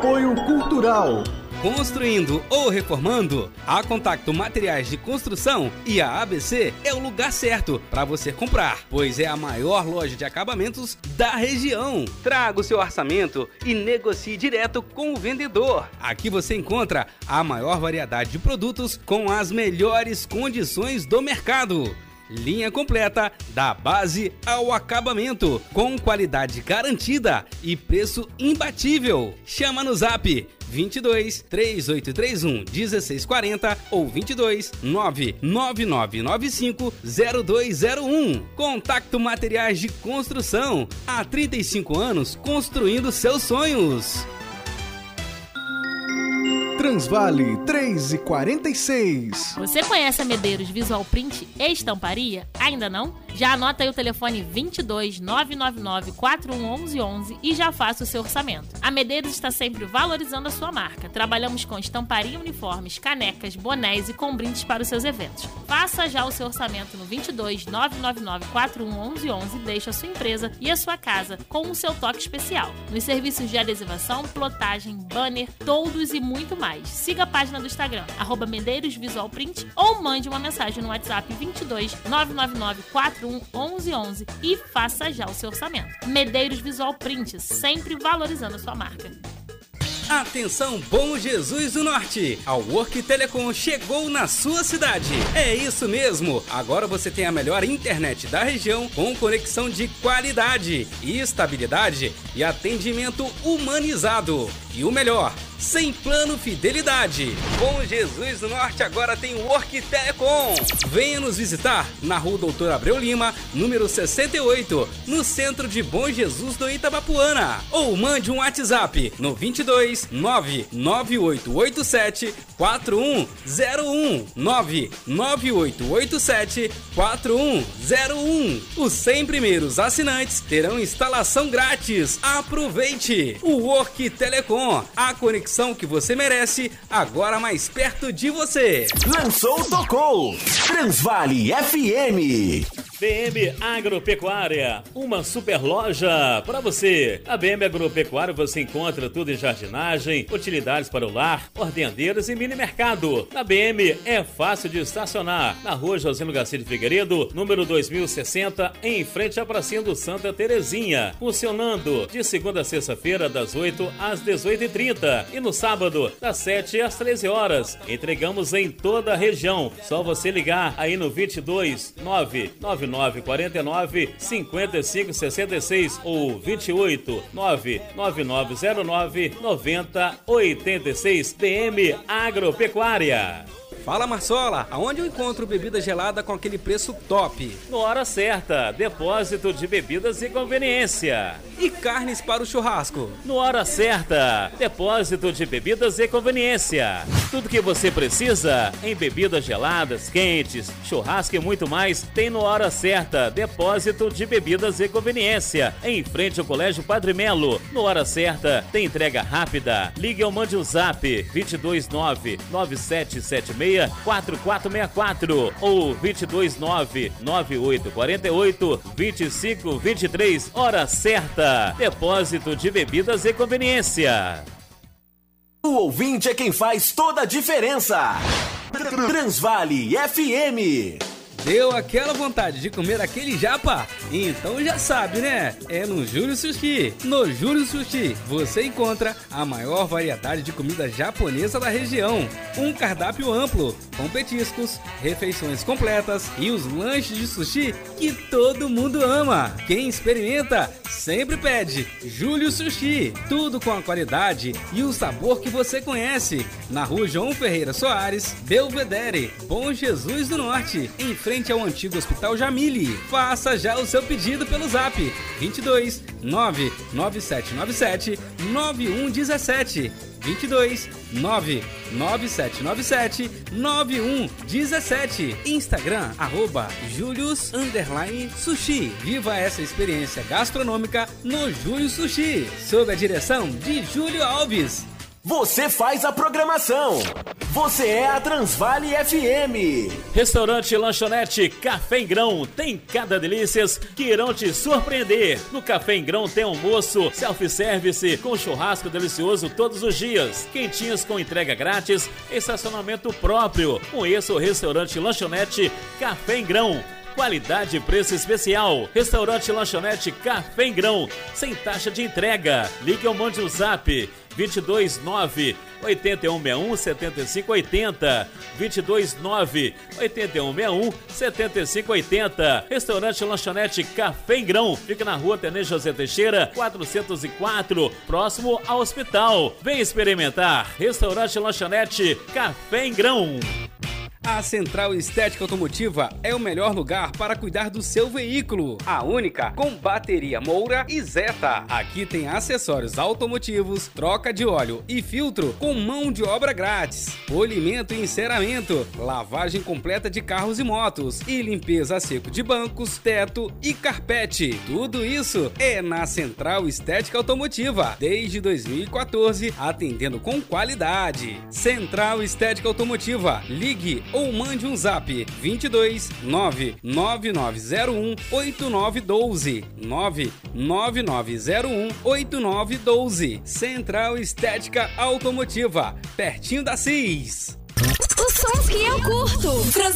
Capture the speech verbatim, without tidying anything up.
Apoio Cultural. Construindo ou reformando? A Contacto Materiais de Construção e a A B C é o lugar certo para você comprar, pois é a maior loja de acabamentos da região. Traga o seu orçamento e negocie direto com o vendedor. Aqui você encontra a maior variedade de produtos com as melhores condições do mercado. Linha completa da base ao acabamento, com qualidade garantida e preço imbatível. Chama no Zap vinte e dois, três oito três um, um seis quatro zero ou vinte e dois, nove nove nove nove cinco, zero dois zero um. Contacto Materiais de Construção. Há trinta e cinco anos construindo seus sonhos. Transvale três e quarenta e seis. Você conhece a Medeiros Visual Print e Estamparia? Ainda não? Já anota aí o telefone vinte e dois, nove nove nove, quatro um um um um e já faça o seu orçamento. A Medeiros está sempre valorizando a sua marca. Trabalhamos com estamparia, uniformes, canecas, bonés e com brindes para os seus eventos. Faça já o seu orçamento no vinte e dois, nove nove nove, quatro um um um um e deixe a sua empresa e a sua casa com o seu toque especial. Nos serviços de adesivação, plotagem, banner, toldos e muito mais. Siga a página do Instagram, arroba Medeiros Visual Print, ou mande uma mensagem no WhatsApp vinte e dois, nove nove nove, quatro um um um um e faça já o seu orçamento. Medeiros Visual Print, sempre valorizando a sua marca. Atenção, Bom Jesus do Norte! A Work Telecom chegou na sua cidade. É isso mesmo! Agora você tem a melhor internet da região com conexão de qualidade, estabilidade e atendimento humanizado. E o melhor, sem plano fidelidade. Bom Jesus do Norte agora tem o Work Telecom. Venha nos visitar na Rua Doutor Abreu Lima, número sessenta e oito, no centro de Bom Jesus do Itabapuana. Ou mande um WhatsApp no vinte e dois, nove nove oito oito sete, quatro um zero um, nove nove oito oito sete, quatro um zero um. Os cem primeiros assinantes terão instalação grátis. Aproveite! O Work Telecom, a conexão que você merece, agora mais perto de você. Lançou, tocou. Transvale F M. B M Agropecuária, uma super loja para você. A B M Agropecuária você encontra tudo em jardinagem, utilidades para o lar, ordenadeiras e mini mercado. Na B M é fácil de estacionar. Na rua Josino Garcia de Figueiredo, número dois mil e sessenta, em frente à pracinha do Santa Terezinha. Funcionando de segunda a sexta-feira, das oito às dezoito e trinta e no sábado, das sete às treze horas. Entregamos em toda a região. Só você ligar aí no vinte e dois, nove nove nove quatro nove, cinco cinco seis seis ou vinte e oito, nove nove nove zero nove, nove zero oito seis. B M Agropecuária. Fala, Marsola, aonde eu encontro bebida gelada com aquele preço top? No Hora Certa, depósito de bebidas e conveniência. E carnes para o churrasco? No Hora Certa, depósito de bebidas e conveniência. Tudo que você precisa em bebidas geladas, quentes, churrasco e muito mais tem no Hora Certa, depósito de bebidas e conveniência. Em frente ao Colégio Padre Melo. No Hora Certa, tem entrega rápida. Ligue ou mande o zap vinte e dois, nove nove sete sete seis, quatro quatro seis quatro ou vinte e dois, nove nove oito quatro oito, vinte e cinco vinte e três. Hora Certa, depósito de bebidas e conveniência. O ouvinte é quem faz toda a diferença. Transvale F M. Deu aquela vontade de comer aquele japa? Então já sabe, né? É no Júlio Sushi. No Júlio Sushi você encontra a maior variedade de comida japonesa da região. Um cardápio amplo, com petiscos, refeições completas e os lanches de sushi que todo mundo ama. Quem experimenta sempre pede Júlio Sushi. Tudo com a qualidade e o sabor que você conhece. Na Rua João Ferreira Soares, Belvedere, Bom Jesus do Norte, em frente frente ao antigo Hospital Jamile. Faça já o seu pedido pelo zap vinte e dois, nove nove sete nove sete, nove um um sete, vinte e dois, nove nove sete nove sete, nove um um sete. Instagram, arroba Julius underline Sushi. Viva essa experiência gastronômica no Júlio Sushi, sob a direção de Júlio Alves. Você faz a programação. Você é a Transvale F M. Restaurante Lanchonete Café em Grão tem cada delícias que irão te surpreender. No Café em Grão tem almoço, self-service com churrasco delicioso todos os dias, quentinhas com entrega grátis, estacionamento próprio. Conheça o Restaurante Lanchonete Café em Grão. Qualidade e preço especial. Restaurante Lanchonete Café em Grão, sem taxa de entrega. Ligue ou mande um zap dois dois nove, oito um seis um, sete cinco oito zero, dois dois nove, oito um seis um, sete cinco oito zero. Restaurante Lanchonete Café em Grão, fica na rua Tenente José Teixeira, quatrocentos e quatro, próximo ao hospital. Vem experimentar. Restaurante Lanchonete Café em Grão. A Central Estética Automotiva é o melhor lugar para cuidar do seu veículo. A única com bateria Moura e Zeta. Aqui tem acessórios automotivos, troca de óleo e filtro com mão de obra grátis, polimento e enceramento, lavagem completa de carros e motos e limpeza a seco de bancos, teto e carpete. Tudo isso é na Central Estética Automotiva, desde dois mil e quatorze, atendendo com qualidade. Central Estética Automotiva, ligue ou mande um zap dois dois nove, nove nove zero um, oito nove um dois, nove nove nove zero um, oito nove um dois. Central Estética Automotiva, pertinho da C I S. Os sons que eu curto.